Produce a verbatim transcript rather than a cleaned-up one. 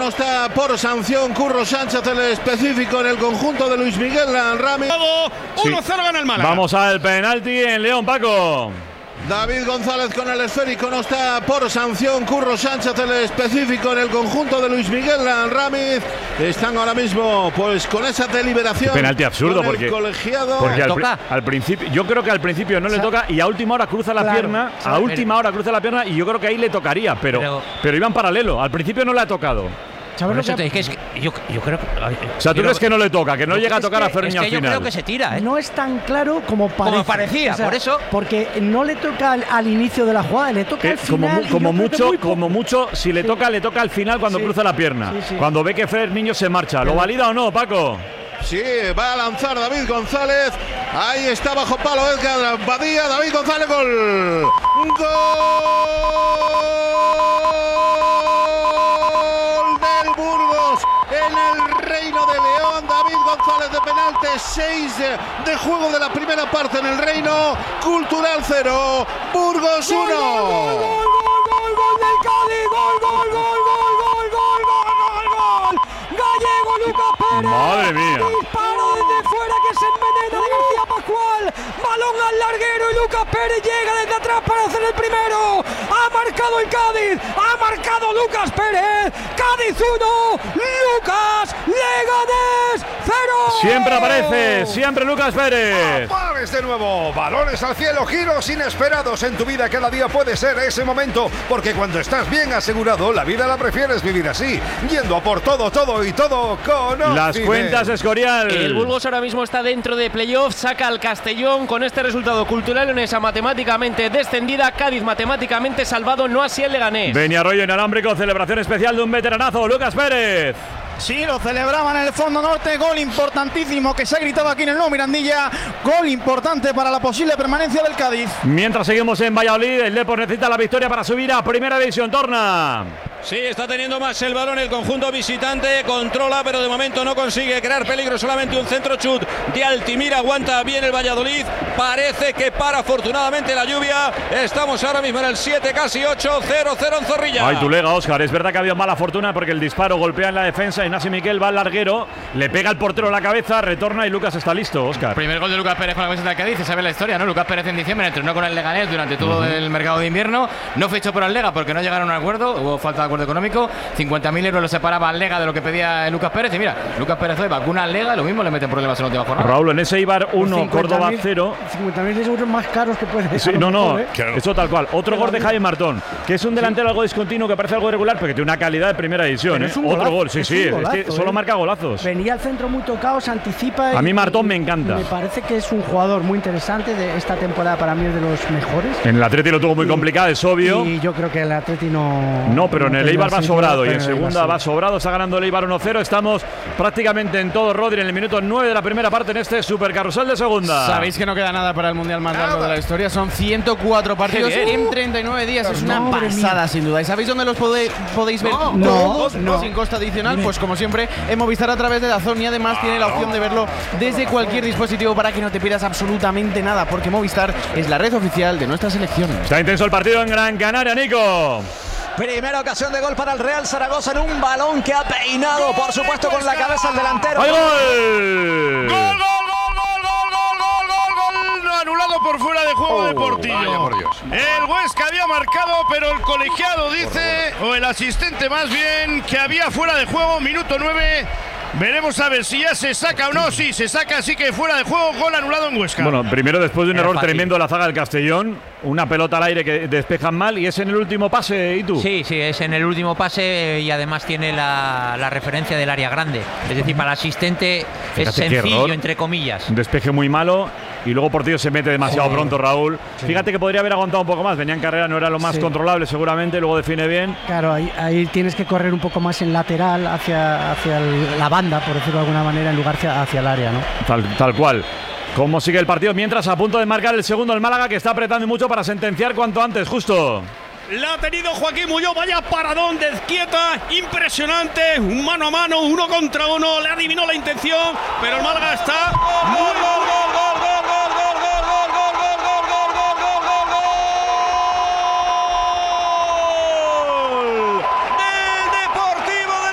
no está por sanción. Curro Sánchez, el específico en el conjunto de Luis Miguel Ramírez. uno cero gana el Málaga. Vamos al penalti en León, Paco. David González con el esférico, no está por sanción. Curro Sánchez, el específico en el conjunto de Luis Miguel Ramírez. Están ahora mismo pues con esa deliberación. Qué penalti absurdo con el porque, colegiado. porque al, ¿Toca? al principio, yo creo que al principio no o sea, le toca y a última hora cruza la claro, pierna, o sea, a última hora cruza la pierna y yo creo que ahí le tocaría, pero, pero, pero iban paralelo. Al principio no le ha tocado. ¿Sabes lo que es? Que yo, yo creo que. O sea, tú crees que no le toca, que no llega a tocar a Ferni al final. Yo creo que se tira, ¿eh? No es tan claro como parece. Como parecía, o sea, por eso. Porque no le toca al, al inicio de la jugada, le toca eh, al final. Como, como mucho, como mucho, si le sí. toca, le toca al final cuando sí. cruza la pierna. Sí, sí. Cuando ve que Fer Niño se marcha. ¿Lo valida o no, Paco? Sí, va a lanzar David González. Ahí está bajo palo Edgar Badía. David González, gol. ¡Gol! En el Reino de León, David González de penalti, seis de juego de la primera parte en el Reino. Cultural cero, Burgos uno. Gol, gol, gol, gol, gol del Cádiz, gol, gol, gol, gol, gol, gol, gol, gol, gol. Gallego Lucas Pérez. Madre mía. Disparo desde fuera que se envenena de García Pascual. Balón al larguero y Lucas Pérez llega desde atrás para hacer el primero. Ha marcado el Cádiz, ha marcado Lucas Pérez. Cádiz uno, Lucas Leganés cero. Siempre aparece, siempre Lucas Pérez. Aparece de nuevo, balones al cielo, giros inesperados en tu vida. Cada día puede ser ese momento, porque cuando estás bien asegurado, la vida la prefieres vivir así, yendo a por todo, todo y todo con las Occident. Cuentas Escorial. El Burgos ahora mismo está dentro de playoff, saca al Castellón con este resultado. Cultural Leonesa matemáticamente descendida, Cádiz matemáticamente salvado, no así el Leganés. Beniarroyo inalámbrico, celebración especial de un veteranazo, Lucas Pérez. Sí, lo celebraban en el fondo norte, gol importantísimo que se ha gritado aquí en el nuevo Mirandilla, gol importante para la posible permanencia del Cádiz. Mientras seguimos en Valladolid, el Depor necesita la victoria para subir a Primera División. Torna. Sí, está teniendo más el balón el conjunto visitante, controla, pero de momento no consigue crear peligro, solamente un centro chut de Altimira, aguanta bien el Valladolid, parece que para afortunadamente la lluvia, estamos ahora mismo en el siete, casi ocho, cero cero en Zorrilla. Ay, tu lega, Óscar, es verdad que ha habido mala fortuna porque el disparo golpea en la defensa, Ignasi Miquel va al larguero, le pega al portero en la cabeza, retorna y Lucas está listo, Óscar. Primer gol de Lucas Pérez con la camiseta del Cádiz, se sabe la historia, ¿no? Lucas Pérez en diciembre entrenó con el Leganés durante todo uh-huh. el mercado de invierno, no fichó por el Lega porque no llegaron a un acuerdo, hubo falta de acuerdo económico, cincuenta mil euros lo separaba al Lega de lo que pedía Lucas Pérez y mira, Lucas Pérez hoy vacuna al Lega, lo mismo le meten problemas en la última jornada. Raúl, en ese Eibar uno, Córdoba cero. cincuenta mil euros más caros que puede sí, No, no, ¿eh? Eso tal cual. Otro gol de Jaime Martón, que es un delantero sí. algo discontinuo, que parece algo irregular, pero que tiene una calidad de primera división. ¿eh? Golazo, Otro gol, sí, es sí, golazo, es que solo ¿eh? marca golazos. Venía al centro muy tocado, se anticipa. A y, mí Martón y, me encanta. Me parece que es un jugador muy interesante de esta temporada, para mí es de los mejores. En el Atleti lo tuvo muy y, complicado, es obvio. Y yo creo que el Atleti no. No, pero no en el Eibar va sobrado y en el segunda va sobrado, está ganando el Eibar uno cero. Estamos prácticamente en todo, Rodri, en el minuto nueve de la primera parte en este supercarrusel de segunda. Sabéis que no queda nada para el mundial más largo de la historia, son ciento cuatro partidos en treinta y nueve días, es una no, pasada mía. sin duda. ¿Y sabéis dónde los podéis, podéis ver? No, todos no, sin costa adicional, pues como siempre en Movistar a través de DAZN y además tiene la opción de verlo desde cualquier dispositivo para que no te pierdas absolutamente nada, porque Movistar es la red oficial de nuestra selección. Está intenso el partido en Gran Canaria, Nico. Primera ocasión de gol para el Real Zaragoza en un balón que ha peinado, por supuesto, con la cabeza el delantero. ¡Hay gol! ¡Gol, gol, gol, gol, gol, gol, gol, gol, gol! Anulado por fuera de juego oh, de Portillo. Por Dios. El Huesca había marcado, pero el colegiado dice, o el asistente más bien, que había fuera de juego, minuto nueve. Veremos a ver si ya se saca o no. Sí, se saca, así que fuera de juego, gol anulado en Huesca. Bueno, primero después de un Era error fácil. tremendo de la zaga del Castellón, una pelota al aire que despejan mal y es en el último pase, ¿y tú? Sí, sí, es en el último pase y además tiene la, la referencia del área grande. Es decir, para el asistente Fíjate es sencillo, error. entre comillas. Un despeje muy malo y luego Portillo se mete demasiado Joder. pronto, Raúl. Sí. Fíjate que podría haber aguantado un poco más. Venía en carrera, no era lo más sí. controlable seguramente, luego define bien. Claro, ahí, ahí tienes que correr un poco más en lateral hacia, hacia el, la banda, por decirlo de alguna manera, en lugar hacia, hacia el área, ¿no? Tal, tal cual. ¿Cómo sigue el partido? Mientras a punto de marcar el segundo el Málaga, que está apretando mucho para sentenciar cuanto antes, justo. La ha tenido Joaquín Muñoz, vaya paradón de Ezquieta, impresionante, un mano a mano, uno contra uno, le adivinó la intención, pero el Málaga está muy, muy,